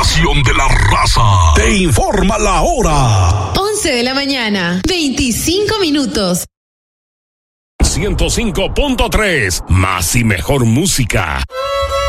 estación de la raza. Te informa la hora. 11 de la mañana, 25 minutos. 105.3, más y mejor música.